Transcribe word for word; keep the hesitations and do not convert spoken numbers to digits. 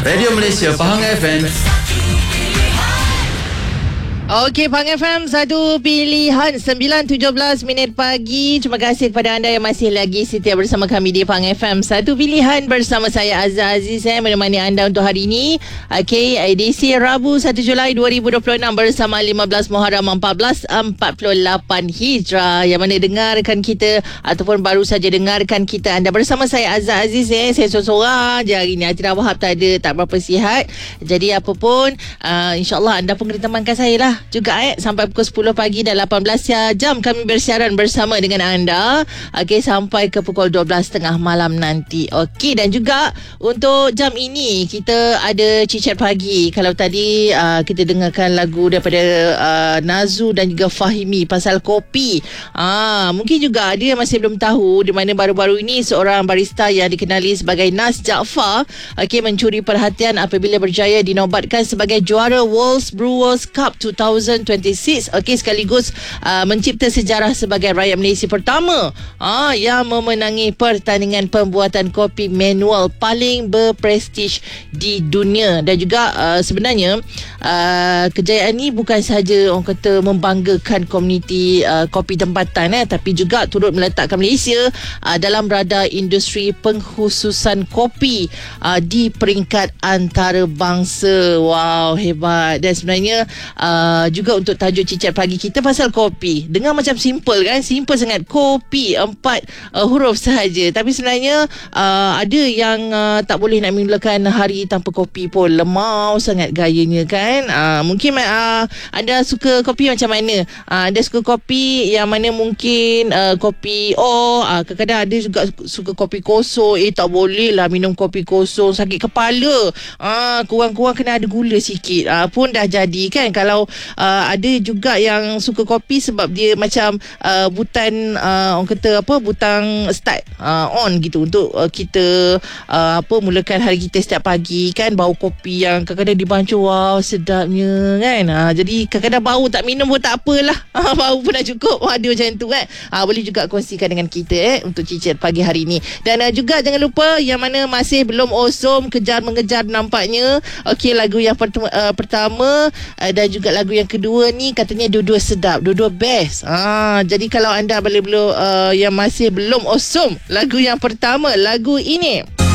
Radio Malaysia Pahang F M. Okey, Pahang F M, satu pilihan sembilan tujuh belas minit pagi. Terima kasih kepada anda yang masih lagi setia bersama kami di Pahang F M. Satu pilihan bersama saya Azhar Aziz, saya menemani anda untuk hari ini. Okey, edisi Rabu satu Julai dua ribu dua puluh enam bersama lima belas Muharram seribu empat ratus empat puluh lapan Hijrah. Yang mana dengarkan kita ataupun baru saja dengarkan kita, anda bersama saya Azhar Aziz. Eh. Saya seorang-seorang je hari ni. Atina Wahab tak ada, tak berapa sihat. Jadi apa pun, uh, insyaAllah anda pun kena temankan saya lah juga eh sampai pukul sepuluh pagi dan lapan belas jam kami bersiaran bersama dengan anda. Okey, sampai ke pukul dua belas tiga puluh malam nanti. Okey, dan juga untuk jam ini kita ada Cicat Pagi. Kalau tadi uh, kita dengarkan lagu daripada uh, Nazu dan juga Fahimi pasal kopi. Ah, mungkin juga ada yang masih belum tahu di mana baru-baru ini seorang barista yang dikenali sebagai Nas Jaafar okey mencuri perhatian apabila berjaya dinobatkan sebagai juara World Brewers Cup dua ribu dua puluh enam. Okey, sekaligus uh, mencipta sejarah sebagai rakyat Malaysia pertama uh, yang memenangi pertandingan pembuatan kopi manual paling berprestij di dunia. Dan juga uh, sebenarnya uh, kejayaan ini bukan sahaja orang kata membanggakan komuniti uh, kopi tempatan eh, tapi juga turut meletakkan Malaysia uh, dalam radar industri pengkhususan kopi uh, di peringkat antarabangsa. Wow, hebat. Dan sebenarnya uh, Uh, juga untuk tajuk Cicat Pagi kita pasal kopi. Dengar macam simple kan? Simple sangat. Kopi, empat uh, huruf sahaja. Tapi sebenarnya uh, ada yang uh, tak boleh nak mulakan hari tanpa kopi pun. Lemau sangat gayanya kan? Uh, mungkin uh, anda suka kopi macam mana? Uh, anda suka kopi yang mana mungkin uh, kopi oh uh, kadang-kadang ada juga suka kopi kosong. Eh tak boleh lah minum kopi kosong, sakit kepala. Uh, kurang-kurang kena ada gula sikit. Uh, pun dah jadi kan? Kalau Uh, ada juga yang suka kopi sebab dia macam uh, butan uh, orang kata apa butang start uh, on gitu untuk uh, kita uh, apa mulakan hari kita setiap pagi kan. Bau kopi yang kadang-kadang dibancuh, wow sedapnya kan. uh, jadi kadang-kadang bau tak minum pun tak apalah. uh, bau pun dah cukup. Ada macam tu kan. uh, boleh juga kongsikan dengan kita eh untuk Cicat Pagi hari ni. Dan uh, juga jangan lupa yang mana masih belum awesome, kejar mengejar nampaknya. Okey, lagu yang pertama, uh, pertama uh, dan juga lagu yang kedua ni katanya dua-dua sedap, dua-dua best. Ah, jadi kalau anda boleh belum uh, yang masih belum awesome lagu yang pertama, lagu ini.